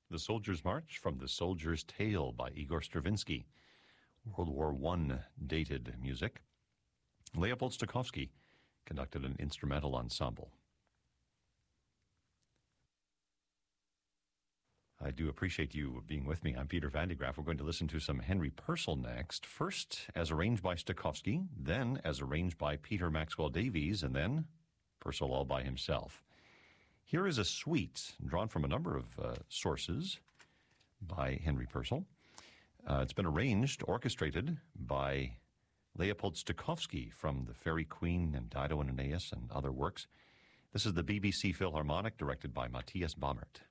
The Soldier's March from The Soldier's Tale by Igor Stravinsky. World War I dated music. Leopold Stokowski conducted an instrumental ensemble. I do appreciate you being with me. I'm Peter Van de Graaff. We're going to listen to some Henry Purcell next. First, as arranged by Stokowski, then as arranged by Peter Maxwell Davies, and then Purcell all by himself. Here is a suite drawn from a number of sources by Henry Purcell. It's been arranged, orchestrated by Leopold Stokowski from The Fairy Queen and Dido and Aeneas and other works. This is the BBC Philharmonic, directed by Matthias Baumert.